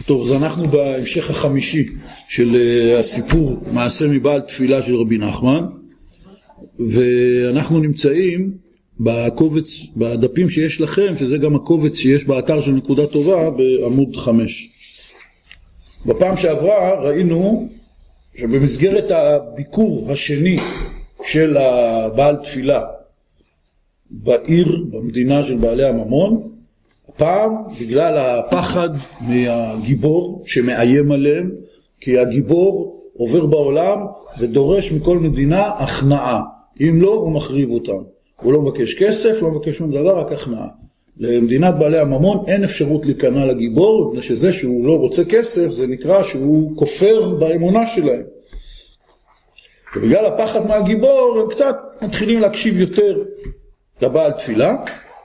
טוב, אז אנחנו בהמשך החמישי של הסיפור מעשה מבעל תפילה של רבי נחמן, ואנחנו נמצאים בקובץ, בדפים שיש לכם, שזה גם הקובץ שיש באתר של נקודה טובה בעמוד 5. בפעם שעברה ראינו שבמסגרת הביקור השני של הבעל תפילה בעיר, במדינה של בעלי הממון, הפעם בגלל הפחד מהגיבור שמאיים עליהם, כי הגיבור עובר בעולם ודורש מכל מדינה הכנעה, אם לא הוא מחריב אותם, הוא לא מבקש כסף, לא מבקש שום דבר, רק הכנעה. למדינת בעלי הממון אין אפשרות להיכנע לגיבור, מפני שזה שהוא לא רוצה כסף זה נקרא שהוא כופר באמונה שלהם, ובגלל הפחד מהגיבור הם קצת מתחילים להקשיב יותר לבעל תפילה,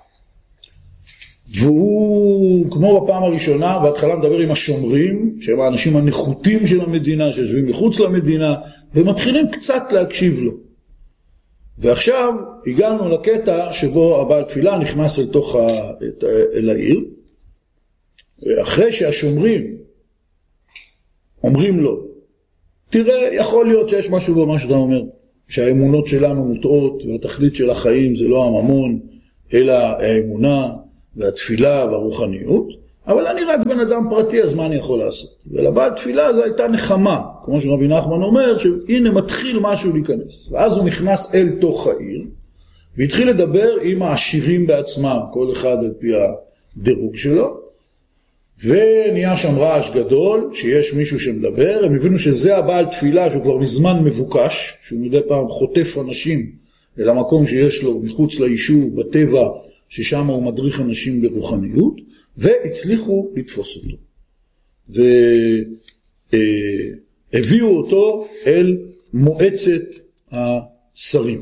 והוא כמו בפעם הראשונה בהתחלה מדבר עם השומרים שהם האנשים הנחותים של המדינה שיושבים מחוץ למדינה, ומתחילים קצת להקשיב לו. ועכשיו הגענו לקטע שבו הבעל תפילה נכנס אל העיר, ואחרי שהשומרים אומרים לו, תראה, יכול להיות שיש משהו במה שאתה אומר, שהאמונות שלנו מוטעות והתכלית של החיים זה לא הממון אלא האמונה והתפילה והרוחניות, אבל אני רק בן אדם פרטי, אז מה אני יכול לעשות? ולבעל תפילה זו הייתה נחמה, כמו שרבי נחמן אומר, שהנה מתחיל משהו להיכנס. ואז הוא נכנס אל תוך העיר, והתחיל לדבר עם העשירים בעצמם, כל אחד על פי הדירוג שלו, ונהיה שם רעש גדול, שיש מישהו שמדבר, הם הבינו שזה הבעל תפילה שהוא כבר מזמן מבוקש, שהוא מדי פעם חוטף אנשים אל המקום שיש לו מחוץ ליישוב, בטבע, ששם הוא מדריך אנשים ברוחניות, והצליחו לתפוס אותו. והביאו אותו אל מועצת השרים.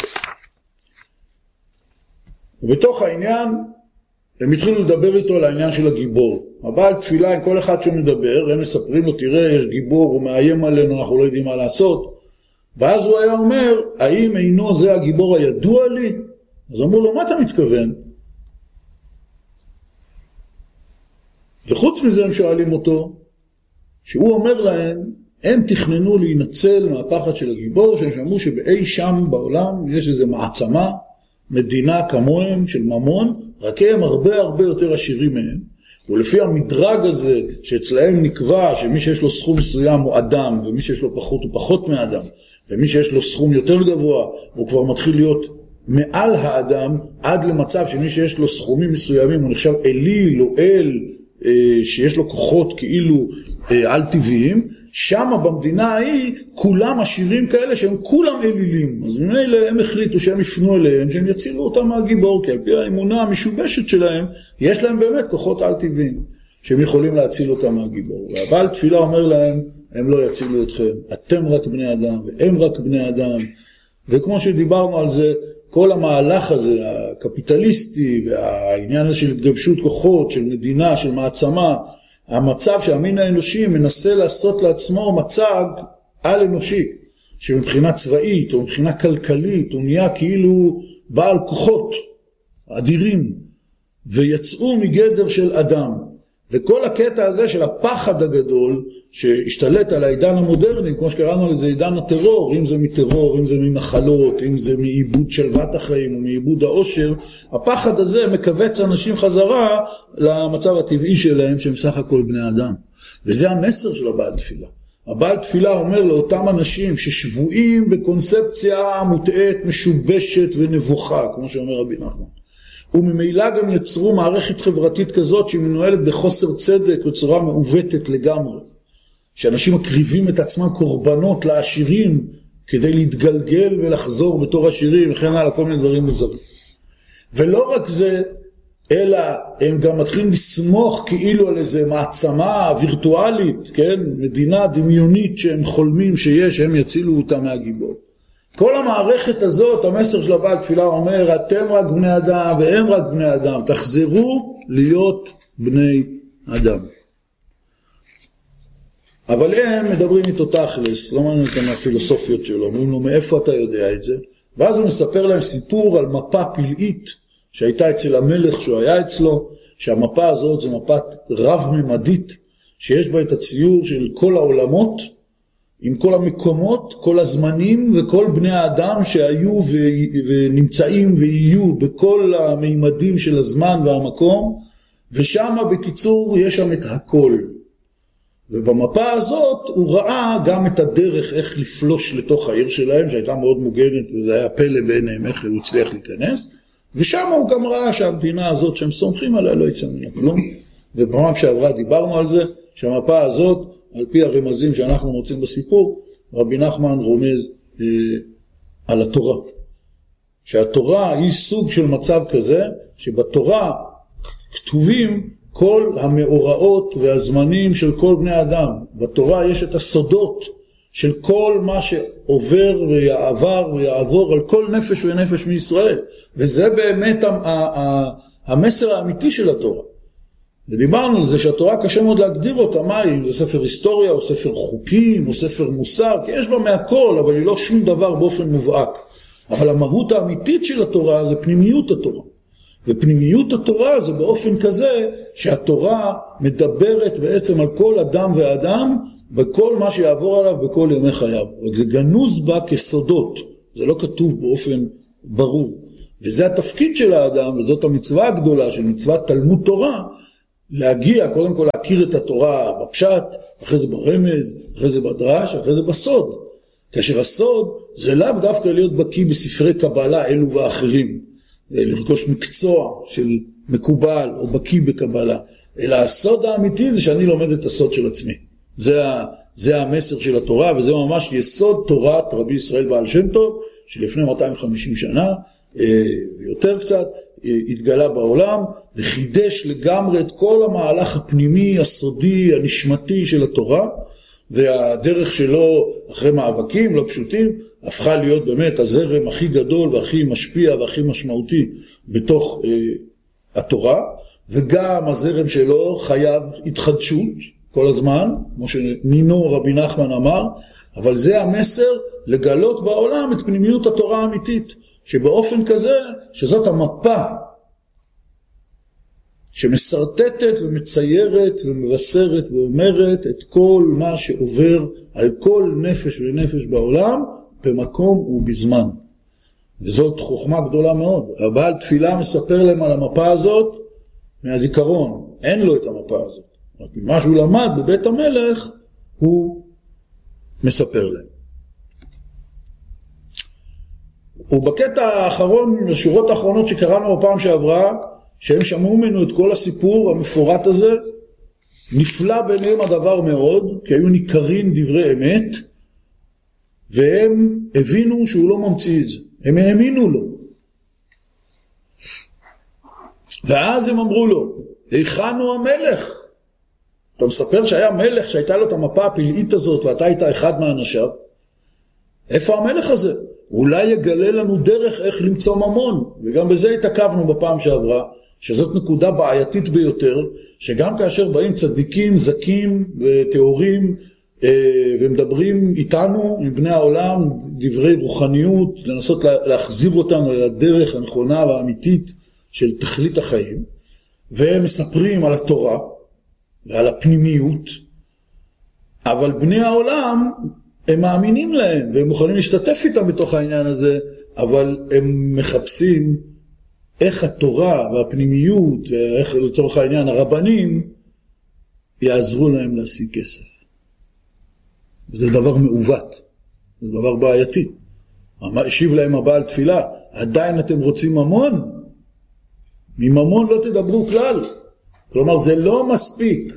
ובתוך העניין, הם התחילו לדבר איתו על העניין של הגיבור. הבעל תפילה, עם כל אחד שמדבר, הם מספרים לו, תראה, יש גיבור, הוא מאיים עלינו, אנחנו לא יודעים מה לעשות. ואז הוא היה אומר, האם אינו זה הגיבור הידוע לי? אז אמרו לו, מה אתה מתכוון? וחוץ מזה הם שואלים אותו, שהוא אומר להם, הם תכננו להינצל מהפחד של הגיבור, שהם שמעו שבאי שם בעולם יש איזו מעצמה, מדינה כמוהם של ממון, רק הם הרבה יותר עשירים מהם, ולפי המדרג הזה שאצלהם נקבע שמי שיש לו סכום מסוים הוא אדם, ומי שיש לו פחות הוא פחות מאדם, ומי שיש לו סכום יותר גבוה הוא כבר מתחיל להיות מעל האדם, עד למצב שמי שיש לו סכומים מסוימים הוא נחשב אליל או אל, שיש לו כוחות כאילו על טבעיים, שם במדינה ההיא כולם עשירים כאלה שהם כולם אלילים, אז ממילא הם החליטו שהם יפנו אליהם, שהם יצילו אותם מהגיבור, כי על פי האמונה המשובשת שלהם יש להם באמת כוחות על טבעיים שהם יכולים להציל אותם מהגיבור. והבעל תפילה אומר להם, הם לא יצילו אתכם, אתם רק בני אדם והם רק בני אדם. וכמו שדיברנו על זה, כל המהלך הזה הקפיטליסטי והעניין הזה של התגבשות כוחות של מדינה, של מעצמה, המצב שהמין האנושי מנסה לעשות לעצמו מצג על אנושי, שמבחינה צבאית או מבחינה כלכלית הוא נהיה כאילו בעל כוחות אדירים ויצאו מגדר של אדם. וכל הקטע הזה של הפחד הגדול שהשתלט על העידן המודרני, כמו שקראנו לזה עידן הטרור, אם זה מטרור, אם זה ממחלות, אם זה מאיבוד שלוות החיים או מאיבוד העושר, הפחד הזה מקבץ אנשים חזרה למצב הטבעי שלהם שהם סך הכל בני אדם. וזה המסר של הבעל תפילה. הבעל תפילה אומר לאותם אנשים ששבועים בקונספציה מוטעת, משובשת ונבוכה, כמו שאומר רבי נחמן. וממילא גם יצרו מערכת חברתית כזאת שהיא מנוהלת בחוסר צדק בצורה מעוותת לגמרי. שאנשים מקריבים את עצמם קורבנות לעשירים כדי להתגלגל ולחזור בתור עשירים וכן הלאה, כל מיני דברים מוזרים. ולא רק זה, אלא הם גם מתחילים לסמוך כאילו על איזה מעצמה וירטואלית, כן? מדינה דמיונית שהם חולמים שיש, הם יצילו אותה מהגיבור. כל המערכת הזאת, המסר של הבעל תפילה אומר, אתם רק בני אדם והם רק בני אדם, תחזרו להיות בני אדם. אבל הם מדברים איתו תכלס, לא מעניין אותם מהפילוסופיות שלו, אומרים לו, מאיפה אתה יודע את זה? ואז הוא מספר להם סיפור על מפה פלאית שהייתה אצל המלך שהוא היה אצלו, שהמפה הזאת זה מפת רב-ממדית, שיש בה את הציור של כל העולמות, עם כל המקומות, כל הזמנים וכל בני האדם שהיו ונמצאים ויהיו בכל המימדים של הזמן והמקום, ושם בקיצור יש שם את הכל. ובמפה הזאת הוא ראה גם את הדרך איך לפלוש לתוך העיר שלהם, שהייתה מאוד מוגנת וזה היה פלא בעיניהם איך הוא הצליח להיכנס, ושם הוא גם ראה שהמדינה הזאת שהם סומכים עליה לא יצא מן הכלום. ובפעם שעברה דיברנו על זה, שהמפה הזאת, על פי הרמזים שאנחנו מוצאים בסיפור, רבי נחמן רומז על התורה. שהתורה היא סוג של מצב כזה, שבתורה כתובים כל המאורעות והזמנים של כל בני אדם. בתורה יש את הסודות של כל מה שעובר ויעבור על כל נפש ונפש מישראל. וזה באמת המסר האמיתי של התורה. ודיברנו על זה שהתורה קשה מאוד להגדיר אותה, מה היא? זה ספר היסטוריה או ספר חוקים או ספר מוסר, כי יש בה מהכל, אבל היא לא שום דבר באופן מובהק. אבל המהות האמיתית של התורה זה פנימיות התורה. ופנימיות התורה זה באופן כזה שהתורה מדברת בעצם על כל אדם ואדם, בכל מה שיעבור עליו בכל ימי חייו. זה גנוז בה כסודות, זה לא כתוב באופן ברור. וזה התפקיד של האדם, וזאת המצווה הגדולה של מצוות תלמוד תורה, להגיע, קודם כל להכיר את התורה בפשט, אחרי זה ברמז, אחרי זה בדרש, אחרי זה בסוד. כאשר הסוד זה לאו דווקא להיות בקיא בספרי קבלה אלו ואחרים, לרכוש מקצוע של מקובל או בקיא בקבלה, אלא הסוד האמיתי זה שאני לומד את הסוד של עצמי. זה המסר של התורה, וזה ממש יסוד תורת רבי ישראל בעל שם טוב, שלפני 250 שנה, ויותר קצת, התגלה בעולם, וחידש לגמרי את כל המהלך הפנימי, הסודי, הנשמתי של התורה, והדרך שלו אחרי מאבקים לא פשוטים, הפכה להיות באמת הזרם הכי גדול והכי משפיע והכי משמעותי בתוך התורה, וגם הזרם שלו חייב התחדשות כל הזמן, כמו שנינו רבי נחמן אמר, אבל זה המסר לגלות בעולם את פנימיות התורה האמיתית, שבאופן כזה, שזאת המפה שמסרטטת ומציירת ומבשרת ואומרת את כל מה שעובר על כל נפש ונפש בעולם, במקום ובזמן. וזאת חוכמה גדולה מאוד. הבעל תפילה מספר להם על המפה הזאת מהזיכרון. אין לו את המפה הזאת. רק ממה שהוא למד בבית המלך, הוא מספר להם. ובקטע האחרון, השורות האחרונות שקראנו בפעם שעברה, שהם שמעו ממנו את כל הסיפור המפורט הזה, נפלא ביניהם הדבר מאוד, כי היו ניכרים דברי אמת, והם הבינו שהוא לא ממציא את זה. הם האמינו לו. ואז הם אמרו לו, היכן הוא המלך? אתה מספר שהיה מלך שהייתה לו את המפה הפלאית הזאת, ואתה היית אחד מאנשיו. איפה המלך הזה? אולי יגלה לנו דרך איך למצוא ממון. וגם בזה התעכבנו בפעם שעברה, שזאת נקודה בעייתית ביותר, שגם כאשר באים צדיקים, זקים וטהורים, ומדברים איתנו, עם בני העולם, דברי רוחניות, לנסות להחזיר אותנו לדרך הנכונה והאמיתית של תכלית החיים, והם מספרים על התורה ועל הפנימיות, אבל בני העולם הם מאמינים להם והם מוכנים להשתתף איתם בתוך העניין הזה, אבל הם מחפשים איך התורה והפנימיות ואיך לצורך העניין הרבנים יעזרו להם להשיג כסף. וזה דבר מעוות, זה דבר בעייתי. השיב להם הבעל תפילה, עדיין אתם רוצים ממון? מממון לא תדברו כלל. כלומר זה לא מספיק,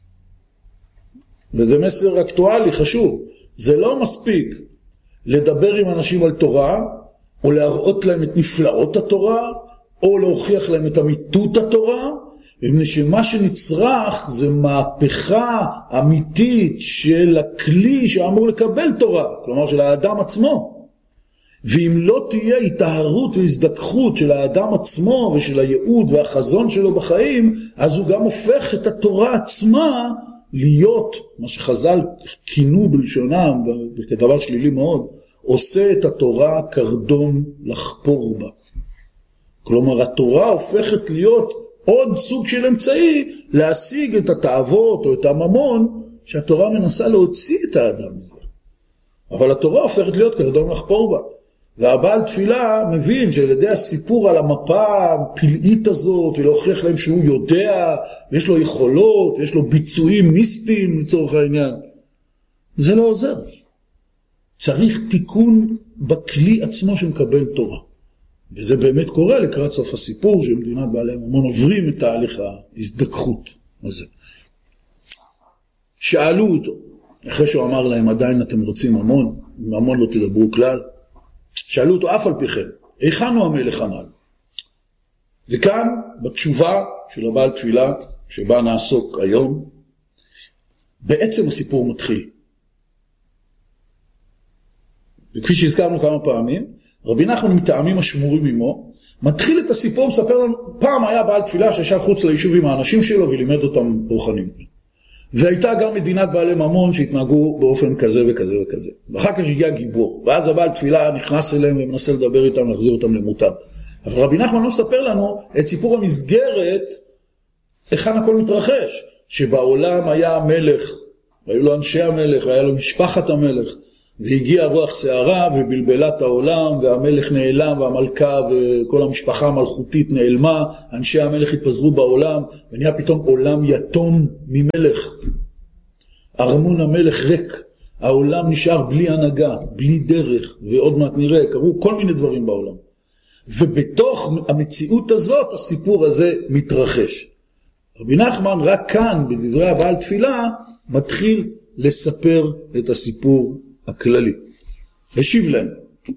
וזה מסר אקטואלי חשוב, זה לא מספיק לדבר עם אנשים על תורה, או להראות להם את נפלאות התורה, או להוכיח להם את אמיתות התורה, מפני שמה שנצרך זה מהפכה אמיתית של הכלי שאמור לקבל תורה, כלומר של האדם עצמו. ואם לא תהיה התאהרות והזדככות של האדם עצמו ושל הייעוד והחזון שלו בחיים, אז הוא גם הופך את התורה עצמה להיות, מה שחז"ל כינו בלשונם, כדבר שלילי מאוד, עושה את התורה קרדום לחפור בה. כלומר התורה הופכת להיות עוד סוג של אמצעי להשיג את התאוות או את הממון שהתורה מנסה להוציא את האדם מזה. אבל התורה הופכת להיות כרדום לחפור בה. והבעל תפילה מבין שעל ידי הסיפור על המפה הפלאית הזאת, ולהוכיח להם שהוא יודע, ויש לו יכולות, יש לו ביצועים מיסטיים לצורך העניין, זה לא עוזר. צריך תיקון בכלי עצמו שמקבל תורה. וזה באמת קורה לקראת סוף הסיפור, שמדינת בעלי הממון עוברים את תהליך ההזדככות הזה. שאלו אותו, אחרי שהוא אמר להם, עדיין אתם רוצים ממון, ממון לא תדברו כלל. שאלו אותו, אף על פי כן, היכן הוא המלך הנ"ל? וכאן, בתשובה של הבעל תפילה, שבה נעסוק היום, בעצם הסיפור מתחיל. וכפי שהזכרנו כמה פעמים, רבי נחמן מטעמים השמורים עמו, מתחיל את הסיפור, מספר לנו, פעם היה בעל תפילה שישב חוץ ליישוב עם האנשים שלו, ולימד אותם רוחניות. והייתה גם מדינת בעלי ממון שהתנהגו באופן כזה וכזה וכזה. ואחר כך הגיע גיבור, ואז הבעל תפילה נכנס אליהם ומנסה לדבר איתם, להחזיר אותם למוטב. אבל רבי נחמן לא מספר לנו את סיפור המסגרת, היכן הכל מתרחש, שבעולם היה המלך, והיו לו אנשי המלך, והיה לו משפחת המלך, והגיעה רוח שערה ובלבלה את העולם, והמלך נעלם, והמלכה וכל המשפחה המלכותית נעלמה, אנשי המלך התפזרו בעולם, ונהיה פתאום עולם יתום ממלך. ארמון המלך ריק, העולם נשאר בלי הנהגה, בלי דרך, ועוד מעט נראה, קרו כל מיני דברים בעולם. ובתוך המציאות הזאת, הסיפור הזה מתרחש. רבי נחמן רק כאן, בדברי הבעל תפילה, מתחיל לספר את הסיפור הכללי. השיב להם,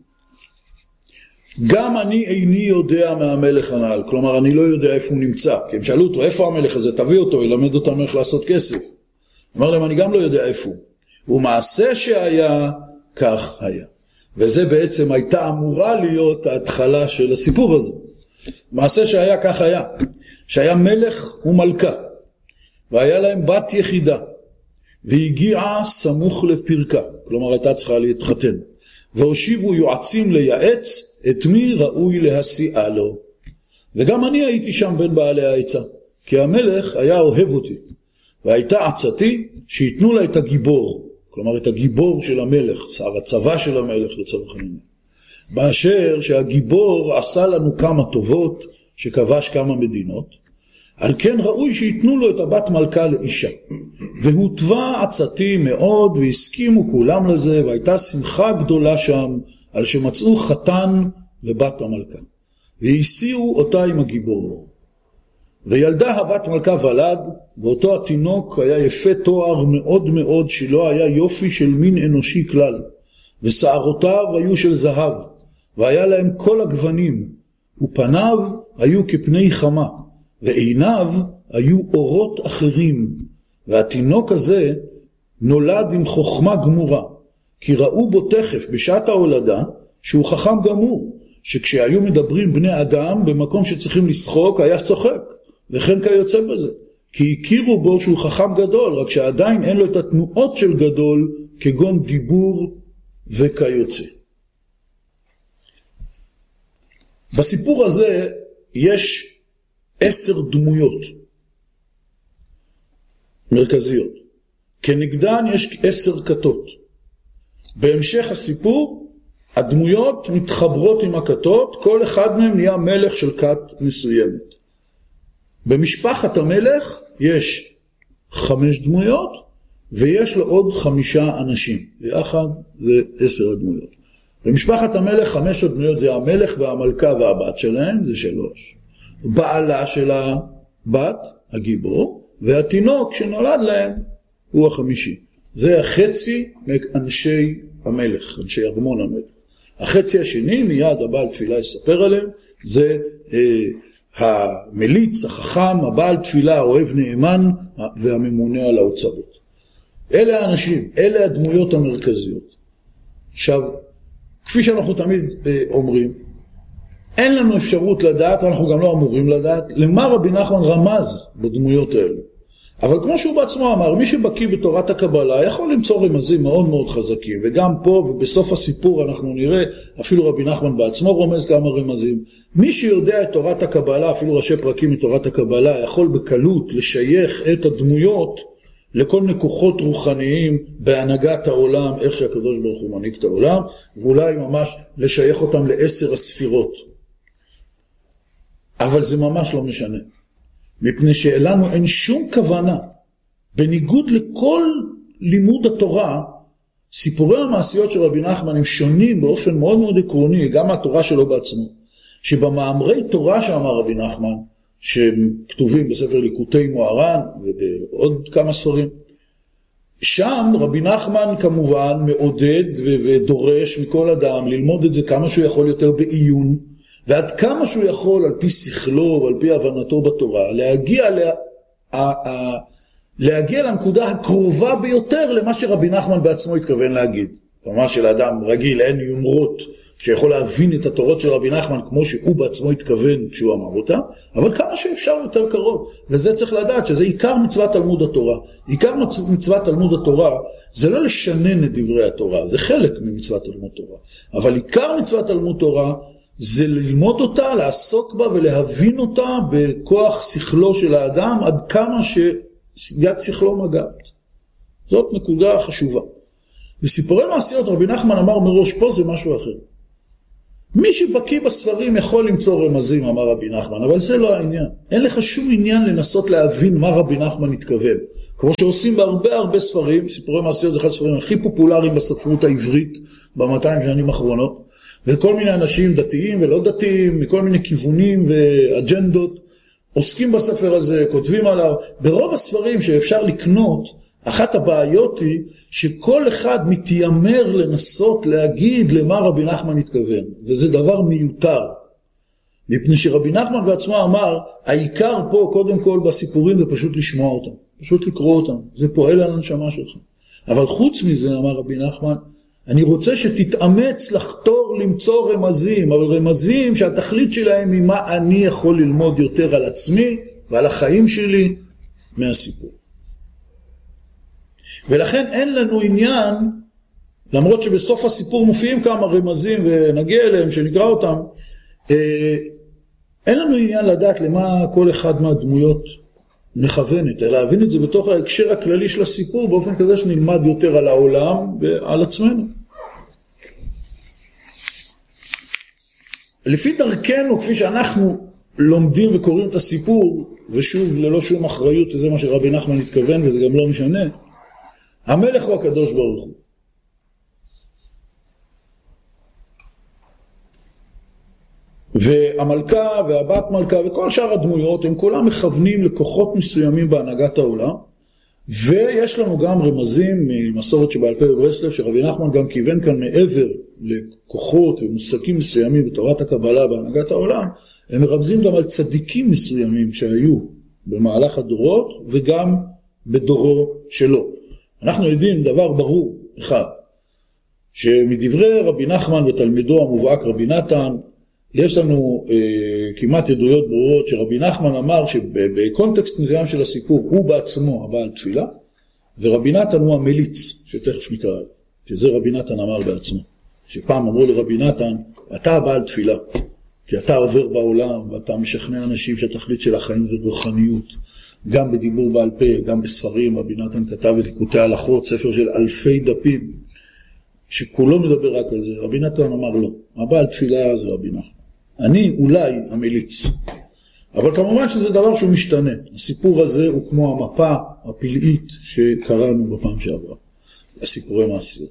גם אני איני יודע מהמלך הנ"ל, כלומר אני לא יודע איפה הוא נמצא, כי הם שאלו אותו איפה המלך הזה, תביא אותו, ילמד אותנו איך לעשות כסף. אמר להם, אני גם לא יודע איפה הוא. ומעשה שהיה, כך היה. וזה בעצם הייתה אמורה להיות ההתחלה של הסיפור הזה. מעשה שהיה, כך היה. שהיה מלך ומלכה, והיה להם בת יחידה, והגיעה סמוך לפרקה, כלומר הייתה צריכה להתחתן, והושיבו יועצים לייעץ את מי ראוי להסיעה לו. וגם אני הייתי שם בין בעלי העצה, כי המלך היה אוהב אותי, והייתה עצתי שיתנו לה את הגיבור, כלומר את הגיבור של המלך, הצבא של המלך לצורך העניין, באשר שהגיבור עשה לנו כמה טובות, שכבש כמה מדינות, על כן ראוי שיתנו לו את הבת מלכה לאישה. והוטבע עצתי מאוד, והסכימו כולם לזה, והייתה שמחה גדולה שם, על שמצאו חתן לבת המלכה. והסיעו אותה עם הגיבור. וילדה הבת מלכה ולד, ואותו התינוק היה יפה תואר מאוד מאוד, שלא היה יופי של מין אנושי כלל. ושערותיו היו של זהב, והיה להם כל הגוונים, ופניו היו כפני חמה. ועיניו היו אורות אחרים, והתינוק הזה נולד עם חוכמה גמורה, כי ראו בו תכף בשעת ההולדה שהוא חכם גמור, שכשהיו מדברים בני אדם במקום שצריכים לשחוק היה צוחק, וכן כיוצא בזה, כי הכירו בו שהוא חכם גדול, רק שעדיין אין לו את התנועות של גדול כגון דיבור וכיוצא. בסיפור הזה יש 10 דמויות מרכזיות. כנגדן יש 10 כתות. בהמשך הסיפור, הדמויות מתחברות עם הכתות, כל אחד מהם נהיה מלך של כת מסוימת. במשפחת המלך יש 5 דמויות, ויש לו עוד 5 אנשים. ביחד זה 10 דמויות. במשפחת המלך 5 דמויות זה המלך והמלכה והבת שלהם, זה 3. בעלה של הבת, הגיבור, והתינוק שנולד להם הוא 5. זה החצי מאנשי המלך, אנשי ארמון המלך. החצי השני, מיד הבעל תפילה יספר עליהם, זה המליץ, החכם, הבעל תפילה, האוהב נאמן והממונה על האוצרות. אלה האנשים, אלה הדמויות המרכזיות. עכשיו, כפי שאנחנו תמיד אומרים, אין לנו אפשרות לדעת, אנחנו גם לא אמורים לדעת, למה רבי נחמן רמז בדמויות האלה. אבל כמו שהוא בעצמו אמר, מי שבקיא בתורת הקבלה יכול למצוא רמזים מאוד מאוד חזקים, וגם פה ובסוף הסיפור אנחנו נראה, אפילו רבי נחמן בעצמו רומז כמה רמזים. מי שיודע את תורת הקבלה, אפילו ראשי פרקים מתורת הקבלה, יכול בקלות לשייך את הדמויות לכל מיני כוחות רוחניים בהנהגת העולם, איך שהקדוש ברוך הוא מנהיג את העולם, ואולי ממש לשייך אותם ל10 הספירות. אבל זה ממש לא משנה. מפני שלנו אין שום כוונה, בניגוד לכל לימוד התורה, סיפורי המעשיות של רבי נחמן הם שונים באופן מאוד מאוד עקרוני, גם מהתורה שלו בעצמו, שבמאמרי תורה שאמר רבי נחמן, שהם כתובים בספר ליקוטי מוהר"ן ובעוד כמה ספרים, שם רבי נחמן כמובן מעודד ודורש מכל אדם ללמוד את זה כמה שהוא יכול יותר בעיון, ועד כמה שהוא יכול על פי שכלו ועל פי הבנתו בתורה, להגיע לנקודה הקרובה ביותר למה שרבי נחמן בעצמו התכוון להגיד. כלומר שלאדם רגיל אין יומרות שיכול להבין את התורות של רבי נחמן כמו שהוא בעצמו התכוון כשהוא אמר אותה, אבל כמה שאפשר יותר קרוב. וזה צריך לדעת שזה עיקר מצוות תלמוד התורה. עיקר מצוות תלמוד התורה זה לא לשנן את דברי התורה, זה חלק ממצוות תלמוד תורה. אבל עיקר מצוות תלמוד תורה זה ללמוד אותה, לעסוק בה ולהבין אותה בכוח שכלו של האדם עד כמה שיד שכלו מגעת. זאת נקודה חשובה. בסיפורי מעשיות רבי נחמן אמר מראש, פה זה משהו אחר. מי שבקיא בספרים יכול למצוא רמזים, אמר רבי נחמן, אבל זה לא העניין. אין לך שום עניין לנסות להבין מה רבי נחמן התכוון. כמו שעושים בהרבה ספרים, סיפורי מעשיות זה אחד הספרים הכי פופולריים בספרות העברית ב-200 שנים האחרונות, וכל מיני אנשים דתיים ולא דתיים, מכל מיני כיוונים ואג'נדות, עוסקים בספר הזה, כותבים עליו. ברוב הספרים שאפשר לקנות, אחת הבעיות היא שכל אחד מתיימר לנסות להגיד למה רבי נחמן התכוון, וזה דבר מיותר. מפני שרבי נחמן בעצמו אמר, העיקר פה קודם כל בסיפורים זה פשוט לשמוע אותם, פשוט לקרוא אותם, זה פועל על הנשמה שלך. אבל חוץ מזה, אמר רבי נחמן, אני רוצה שתתאמץ לחתור למצוא רמזים, אבל רמזים שהתכלית שלהם היא מה אני יכול ללמוד יותר על עצמי ועל החיים שלי מהסיפור. ולכן אין לנו עניין, למרות שבסוף הסיפור מופיעים כמה רמזים ונגיע אליהם שנקרא אותם, אין לנו עניין לדעת למה כל אחד מהדמויות מכוונת, אלא להבין את זה בתוך ההקשר הכללי של הסיפור, באופן כזה שנלמד יותר על העולם ועל עצמנו. לפי דרכנו, כפי שאנחנו לומדים וקוראים את הסיפור, ושוב ללא שום אחריות, וזה מה שרבי נחמן התכוון וזה גם לא משנה, המלך הוא הקדוש ברוך הוא. והמלכה והבת מלכה וכל שאר הדמויות הם כולם מכוונים לכוחות מסוימים בהנהגת העולם, ויש לנו גם רמזים ממסורת שבעל פה בברסלב שרבי נחמן גם כיוון כאן מעבר לכוחות ומושגים מסוימים בתורת הקבלה בהנהגת העולם, הם מרמזים גם על צדיקים מסוימים שהיו במהלך הדורות וגם בדורו שלו. אנחנו יודעים דבר ברור אחד, שמדברי רבי נחמן ותלמידו המובהק רבי נתן, יש לנו כמעט עדויות ברורות שרבי נחמן אמר שבקונטקסט מסוים של הסיפור הוא בעצמו הבעל תפילה, ורבי נתן הוא המליץ, שתכף נקרא, שזה רבי נתן אמר בעצמו, שפעם אמרו לרבי נתן, אתה הבעל תפילה, כי אתה עובר בעולם ואתה משכנע אנשים שהתכלית של החיים זה רוחניות, גם בדיבור בעל פה, גם בספרים. רבי נתן כתב את ליקוטי הלכות, ספר של אלפי דפים, שכולו מדבר רק על זה. רבי נתן אמר לא, הבעל תפילה זה רבי נחמן. אני אולי המליץ. אבל כמובן שזה דבר שהוא משתנה. הסיפור הזה הוא כמו המפה הפלאית שקראנו בפעם שעברה. הסיפורי מעשיות.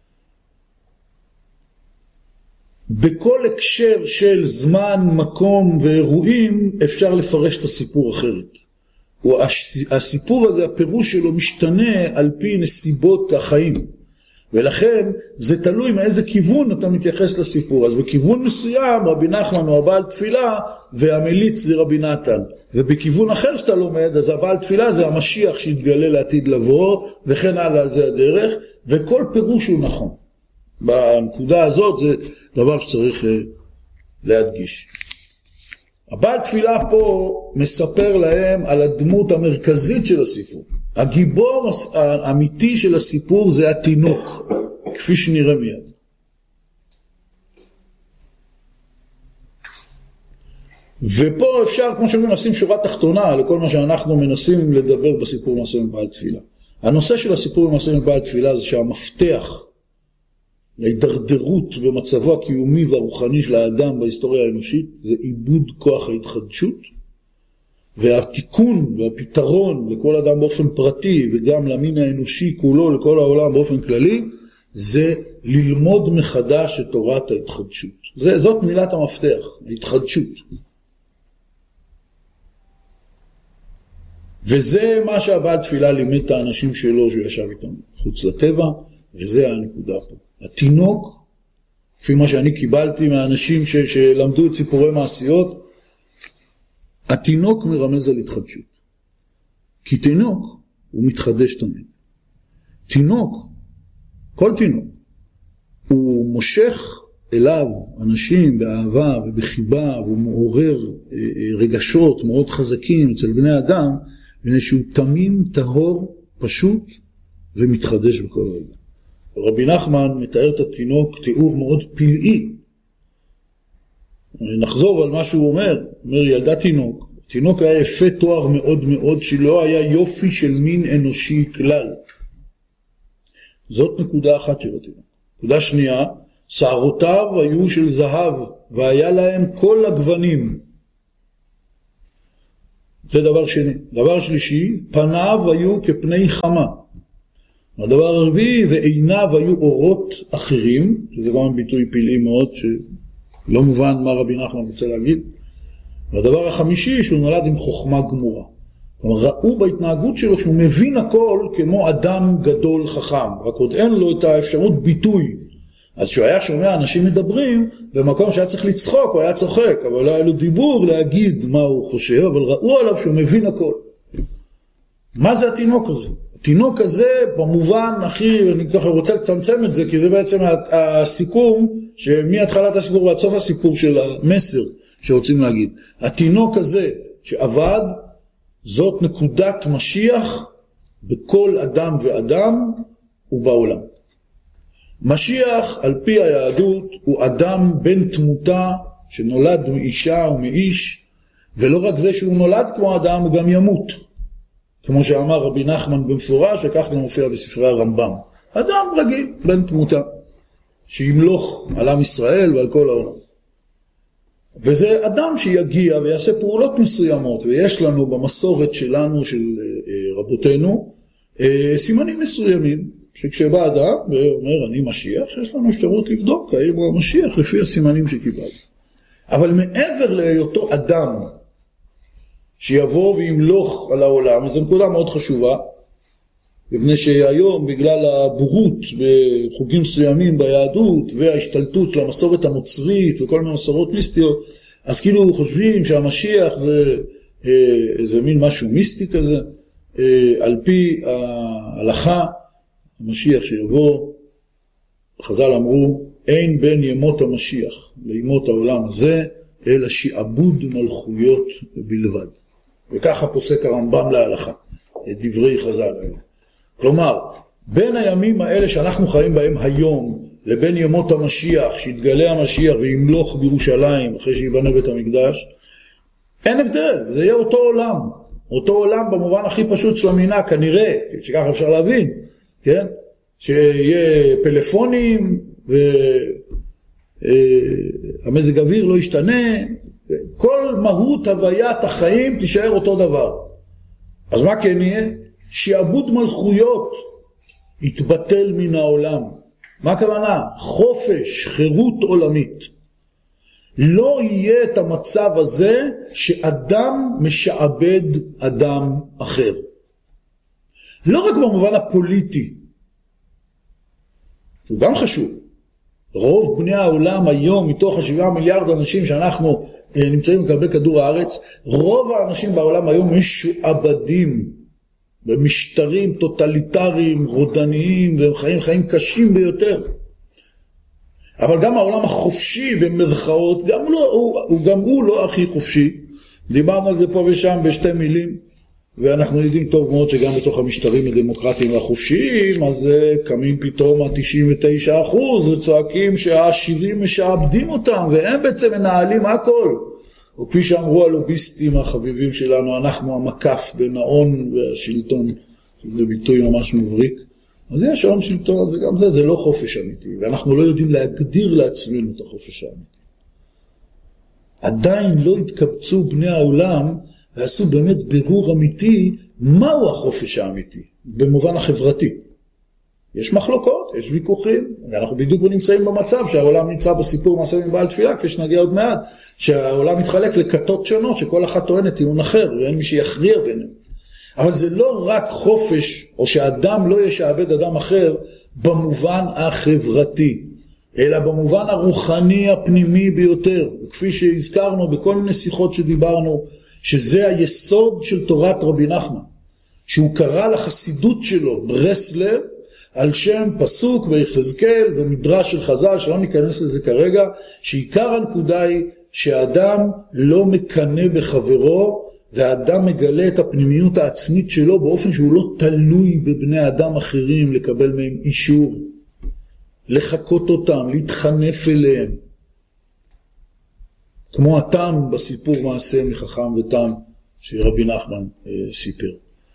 בכל הקשר של זמן, מקום ואירועים אפשר לפרש את הסיפור אחרת. הסיפור הזה, הפירוש שלו משתנה על פי נסיבות החיים. ולכן זה תלוי מאיזה כיוון אתה מתייחס לסיפור. אז בכיוון מסוים רבי נחמן הוא הבעל תפילה והמליץ זה רבי נתן. ובכיוון אחר שאתה לומד, אז הבעל תפילה זה המשיח שיתגלה לעתיד לבוא, וכן הלאה על זה הדרך, וכל פירוש הוא נכון. בנקודה הזאת זה דבר שצריך להדגיש. הבעל תפילה פה מספר להם על הדמות המרכזית של הסיפור. הגיבור האמיתי של הסיפור זה התינוק, כפי שנראה מיד. ופה אפשר, כמו שאומרים, לשים שורה תחתונה לכל מה שאנחנו מנסים לדבר בסיפור מעשה מבעל תפילה. הנושא של הסיפור מעשה מבעל תפילה זה שהמפתח להידרדרות במצבו הקיומי והרוחני של האדם בהיסטוריה האנושית זה איבוד כוח ההתחדשות, והתיקון והפתרון לכל אדם באופן פרטי וגם למין האנושי כולו, לכל העולם באופן כללי, זה ללמוד מחדש את תורת ההתחדשות. זאת מילת המפתח, ההתחדשות. וזה מה שהבעל תפילה לימד את האנשים שלו שהוא ישב איתם חוץ לטבע, וזה הנקודה פה. התינוק, כפי מה שאני קיבלתי מהאנשים שלמדו את סיפורי מעשיות, התינוק מרמז על התחדשות. כי תינוק הוא מתחדש תמיד. תינוק, כל תינוק, הוא מושך אליו אנשים באהבה ובחיבה, והוא מעורר רגשות מאוד חזקים אצל בני אדם, בגלל שהוא תמים, טהור, פשוט ומתחדש בכל רגע. רבי נחמן מתאר את התינוק תיאור מאוד פלאי. נחזור על מה שהוא אומר. אומר ילדה תינוק. תינוק היה יפה תואר מאוד מאוד, שלא היה יופי של מין אנושי כלל. זאת נקודה אחת של התינוק. נקודה שנייה, שערותיו היו של זהב, והיה להם כל הגוונים. זה דבר שני. דבר שלישי, פניו היו כפני חמה. הדבר הרביעי, ועיניו היו אורות אחרים, שזה גם ביטוי פלאי מאוד, שלא מובן מה רבי נחמן רוצה להגיד. והדבר החמישי, שהוא נולד עם חוכמה גמורה. כלומר, ראו בהתנהגות שלו שהוא מבין הכל כמו אדם גדול חכם, רק עוד אין לו את האפשרות ביטוי. אז כשהוא היה שומע אנשים מדברים, במקום שהיה צריך לצחוק, הוא היה צוחק, אבל לא היה לו דיבור להגיד מה הוא חושב, אבל ראו עליו שהוא מבין הכל. מה זה התינוק הזה? התינוק הזה, במובן הכי, אני ככה רוצה לצמצם את זה, כי זה בעצם הסיכום, שמהתחלת הסיפור ועד סוף הסיפור של המסר שרוצים להגיד. התינוק הזה שעבד, זאת נקודת משיח בכל אדם ואדם ובעולם. משיח על פי היהדות הוא אדם בן תמותה שנולד מאישה ומאיש, ולא רק זה שהוא נולד כמו אדם, הוא גם ימות. כמו שאמר רבי נחמן במפורש, וכך גם מופיע בספרי הרמב"ם. אדם רגיל, בן תמותה, שימלוך על עם ישראל ועל כל העולם. וזה אדם שיגיע ויעשה פעולות מסוימות, ויש לנו במסורת שלנו, של רבותינו, סימנים מסוימים, שכשבא אדם ואומר אני משיח, יש לנו אפשרות לבדוק האם הוא המשיח לפי הסימנים שקיבל. אבל מעבר להיותו אדם שיבוא וימלוך על העולם, זו נקודה מאוד חשובה, מפני שהיום בגלל הבורות בחוגים מסוימים ביהדות וההשתלטות של המסורת הנוצרית וכל מיני מסורות מיסטיות, אז כאילו חושבים שהמשיח זה מין משהו מיסטי כזה. על פי ההלכה, המשיח שיבוא, חז"ל אמרו, אין בין ימות המשיח לימות העולם הזה, אלא שעבוד מלכויות בלבד. וככה פוסק הרמב"ם להלכה, את דברי חז"ל האלה. כלומר, בין הימים האלה שאנחנו חיים בהם היום, לבין ימות המשיח, שיתגלה המשיח וימלוך בירושלים אחרי שיבנה בית המקדש, אין הבדל, זה יהיה אותו עולם. אותו עולם במובן הכי פשוט של המינה, כנראה, שככה אפשר להבין, כן? שיהיה פלאפונים והמזג אוויר לא ישתנה, כל מהות הוויית החיים תישאר אותו דבר. אז מה כן יהיה? שעבוד מלכויות יתבטל מן העולם. מה הכוונה? חופש, חירות עולמית. לא יהיה את המצב הזה שאדם משעבד אדם אחר. לא רק במובן הפוליטי, שהוא גם חשוב. רוב בני העולם היום, מתוך 7 מיליארד אנשים שאנחנו נמצאים בכלבי כדור הארץ, רוב האנשים בעולם היום משועבדים במשטרים טוטליטריים, רודניים, והם חיים קשים ביותר. אבל גם העולם החופשי במרכאות, גם הוא לא הכי חופשי. דיברנו על זה פה ושם בשתי מילים, ואנחנו יודעים טוב מאוד שגם בתוך המשטרים הדמוקרטיים והחופשיים, אז קמים פתאום 99% וצועקים שהעשירים משעבדים אותם, והם בעצם מנהלים הכל. או כפי שאמרו הלוביסטים החביבים שלנו, אנחנו המקף בין ההון והשלטון, זה ביטוי ממש מבריק. אז יש הון שלטון, וגם זה לא חופש אמיתי, ואנחנו לא יודעים להגדיר לעצמנו את החופש האמיתי. עדיין לא התקבצו בני העולם, ועשו באמת בירור אמיתי, מהו החופש האמיתי, במובן החברתי. יש מחלוקות, יש ויכוחים, ואנחנו בדיוק נמצאים במצב שהעולם נמצא בסיפור מעשה מבעל תפילה, כפי שנגיע עוד מעט, שהעולם מתחלק לכתות שונות, שכל אחת טוענת טיעון אחר, ואין מי שיכריע ביניהם. אבל זה לא רק חופש, או שאדם לא ישעבד אדם אחר, במובן החברתי, אלא במובן הרוחני הפנימי ביותר. וכפי שהזכרנו בכל מיני שיחות שדיברנו, שזה היסוד של תורת רבי נחמן, שהוא קרא לחסידות שלו ברסלב, על שם פסוק ביחזקאל, במדרש של חז"ל, שלא ניכנס לזה כרגע, שעיקר הנקודה היא שהאדם לא מקנה בחברו, והאדם מגלה את הפנימיות העצמית שלו באופן שהוא לא תלוי בבני אדם אחרים לקבל מהם אישור, לחכות אותם, להתחנף אליהם. כמו התם בסיפור מעשה מחכם ותם שרבי נחמן סיפר.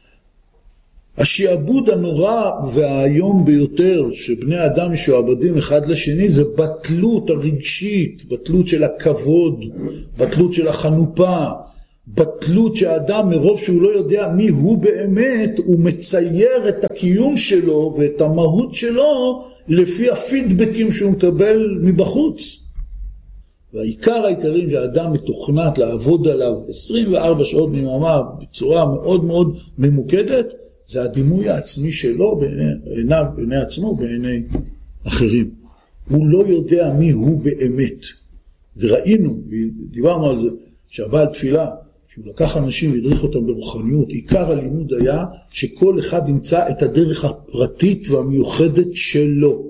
השעבוד הנורא והאיום ביותר שבני אדם משועבדים אחד לשני זה בטלות הרגשית, בטלות של הכבוד, בטלות של החנופה, בטלות שהאדם מרוב שהוא לא יודע מי הוא באמת, הוא מצייר את הקיום שלו ואת המהות שלו לפי הפידבקים שהוא מקבל מבחוץ. והעיקר העיקרים שהאדם מתוכנת לעבוד עליו 24 שעות מיממה בצורה מאוד מאוד ממוקדת, זה הדימוי העצמי שלו בעיניו, בעיני עצמו, בעיני אחרים. הוא לא יודע מי הוא באמת. וראינו, ודיברנו על זה, שהבעל תפילה, שהוא לקח אנשים והדריך אותם ברוחניות, עיקר הלימוד היה שכל אחד ימצא את הדרך הפרטית והמיוחדת שלו.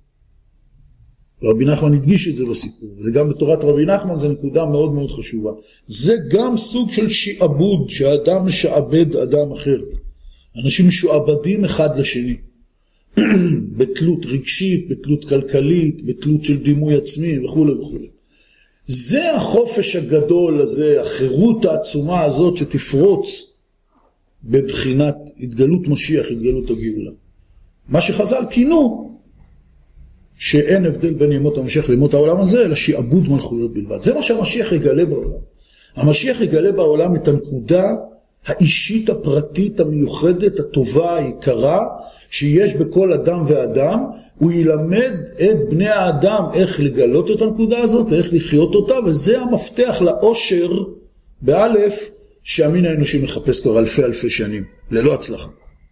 רבי נחמן הדגיש את זה בסיפור, וזה גם בתורת רבי נחמן, זה נקודה מאוד מאוד חשובה. זה גם סוג של שעבוד, שהאדם משעבד אדם אחר. אנשים משועבדים אחד לשני, בתלות רגשית, בתלות כלכלית, בתלות של דימוי עצמי וכו' וכו'. זה החופש הגדול הזה, החירות העצומה הזאת שתפרוץ בבחינת התגלות משיח, התגלות הגאולה. מה שחז"ל כינו, שאין הבדל בין ימות המשיח לימות העולם הזה, אלא שעבוד מלכויות בלבד. זה מה שהמשיח יגלה בעולם. המשיח יגלה בעולם את הנקודה האישית הפרטית המיוחדת, הטובה, היקרה, שיש בכל אדם ואדם. הוא ילמד את בני האדם איך לגלות את הנקודה הזאת, איך לחיות אותה, וזה המפתח לאושר באלף שהמין האנושי מחפש כבר אלפי שנים, ללא הצלחה.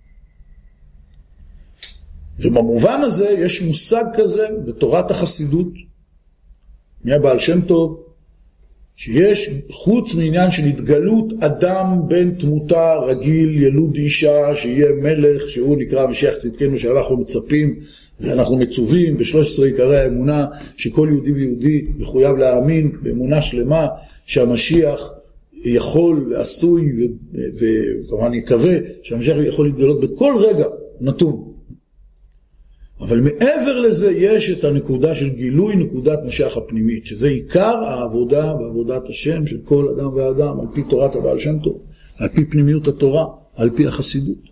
ובמובן הזה יש מושג כזה בתורת החסידות, מהבעל שם טוב, שיש חוץ מעניין של התגלות אדם בן תמותה רגיל, ילוד אישה, שיהיה מלך, שהוא נקרא משיח צדקנו, שאנחנו מצפים ואנחנו מצווים ב13 עיקרי האמונה, שכל יהודי ויהודי מחויב להאמין באמונה שלמה שהמשיח יכול ועשוי, וכמובן יקווה שהמשיח יכול להתגלות בכל רגע נתון. אבל מעבר לזה יש את הנקודה של גילוי נקודת משיח הפנימית, שזה עיקר העבודה בעבודת השם של כל אדם ואדם, על פי תורת הבעל שם טוב, על פי פנימיות התורה, על פי החסידות.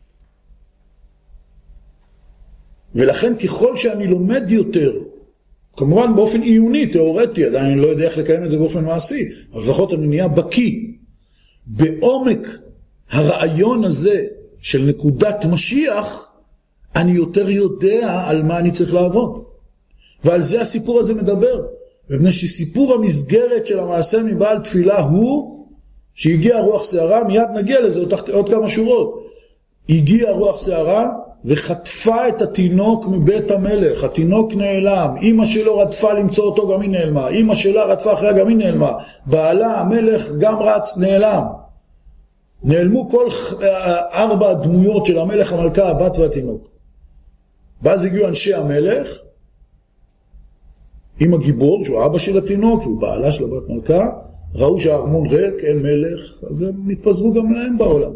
ולכן ככל שאני לומד יותר, כמובן באופן עיוני, תיאורטי, עדיין אני לא יודע איך לקיים את זה באופן מעשי, אבל לפחות אני נהיה בקיא בעומק הרעיון הזה של נקודת משיח, אני יותר יודע על מה אני צריך לעבוד. ועל זה הסיפור הזה מדבר. ובני שסיפור המסגרת של המעשה מבעל תפילה הוא שהגיע רוח שערה, מיד נגיע לזה עוד כמה שורות. הגיע רוח שערה וחטפה את התינוק מבית המלך. התינוק נעלם. אמא שלו רדפה למצוא אותו, גם היא נעלמה. אמא שלה רדפה אחריה, גם היא נעלמה. בעלה המלך גם רץ, נעלם. נעלמו כל 4 דמויות של המלך, המלכה, הבת והתינוק. ואז הגיעו אנשי המלך עם הגיבור, שהוא אבא של התינוק, שהוא בעלה של הבת מלכה, ראו שהארמון ריק, אין מלך, אז הם התפזרו גם להם בעולם.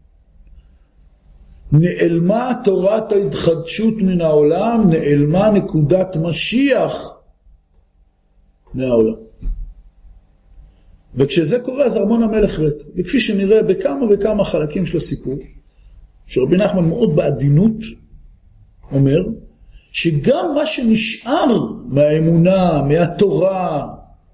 נעלמה תורת ההתחדשות מן העולם, נעלמה נקודת משיח מהעולם. וכשזה קורה, אז ארמון המלך ריק. וכפי שנראה בכמה וכמה חלקים של הסיפור, שרבי נחמן מאוד בעדינות אומר, שגם מה שנשאר מהאמונה, מהתורה,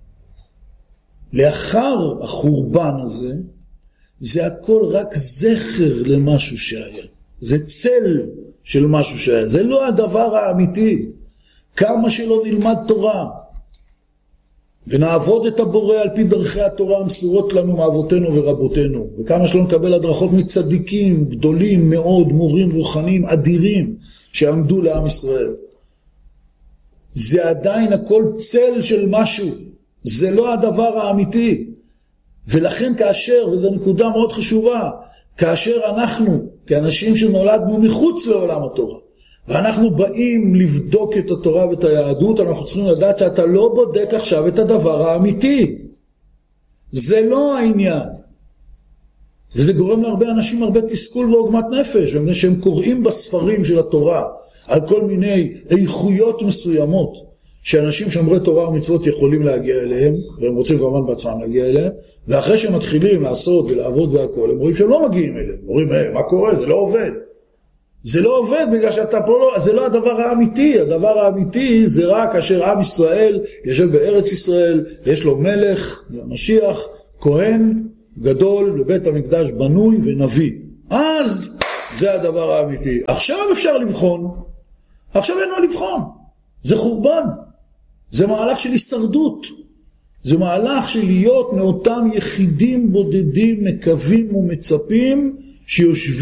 לאחר החורבן הזה, זה הכל רק זכר למשהו שהיה. זה צל של משהו שהיה. זה לא הדבר האמיתי. כמה שלא נלמד תורה, ונעבוד את הבורא על פי דרכי התורה המסורות לנו מאבותינו ורבותינו, וכמה שלא נקבל הדרכות מצדיקים גדולים מאוד, מורים רוחניים אדירים שעמדו לעם ישראל, זה עדיין הכל צל של משהו. זה לא הדבר האמיתי. ולכן כאשר, וזו נקודה מאוד חשובה, כאשר אנחנו כאנשים שנולדנו מחוץ לעולם התורה, ואנחנו באים לבדוק את התורה ואת היהדות, אנחנו צריכים לדעת שאתה לא בודק עכשיו את הדבר האמיתי. זה לא העניין. וזה גורם להרבה אנשים הרבה תסכול ועוגמת נפש, ומפני שהם קוראים בספרים של התורה על כל מיני איכויות מסוימות, שאנשים שומרי תורה ומצוות יכולים להגיע אליהם, והם רוצים כמובן בעצמם להגיע אליהם, ואחרי שהם מתחילים לעשות ולעבוד והכל, הם רואים שהם לא מגיעים אליהם. הם אומרים, מה קורה? זה לא עובד. זה לא עובד בגלל שאתה פה לא, זה לא הדבר האמיתי. הדבר האמיתי זה רק כאשר עם ישראל יושב בארץ ישראל, ויש לו מלך, משיח, כהן גדול, בבית המקדש בנוי ונביא. אז זה הדבר האמיתי. עכשיו אפשר לבחון. עכשיו אין מה לבחון. זה חורבן. זה מהלך של הישרדות. זה מהלך של להיות מאותם יחידים בודדים, מקווים ומצפים, שיושבים